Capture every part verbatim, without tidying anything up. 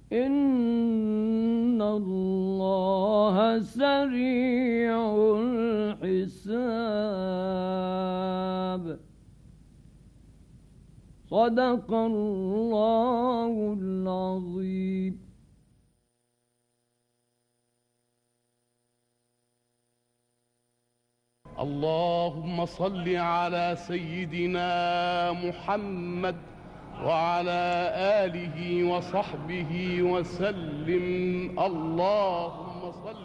إن الله سريع الحساب. صدق الله العظيم. اللهم صل على سيدنا محمد وعلى آله وصحبه وسلم. اللهم صل.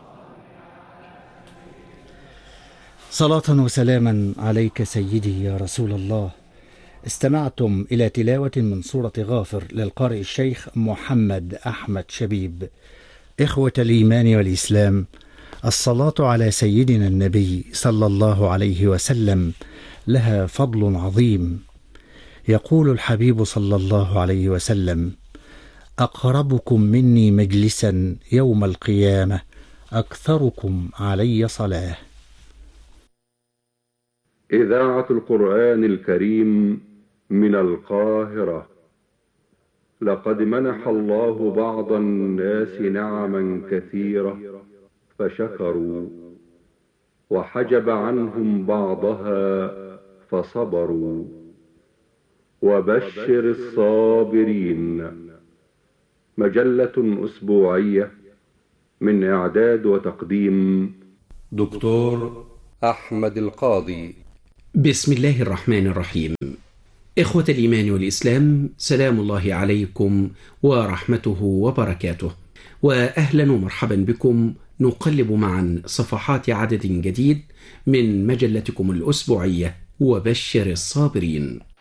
صلاة وسلاما عليك سيدي يا رسول الله. استمعتم إلى تلاوة من سورة غافر للقارئ الشيخ محمد أحمد شبيب. إخوة الإيمان والإسلام، الصلاة على سيدنا النبي صلى الله عليه وسلم لها فضل عظيم. يقول الحبيب صلى الله عليه وسلم: أقربكم مني مجلسا يوم القيامة أكثركم علي صلاة. إذاعة القرآن الكريم من القاهرة. لقد منح الله بعض الناس نعما كثيرة فشكروا، وحجب عنهم بعضها فصبروا. وبشر الصابرين. مجلة أسبوعية من إعداد وتقديم دكتور أحمد القاضي. بسم الله الرحمن الرحيم. إخوة الإيمان والإسلام، سلام الله عليكم ورحمته وبركاته، وأهلا ومرحبا بكم. نقلب معا صفحات عدد جديد من مجلتكم الأسبوعية وبشر الصابرين.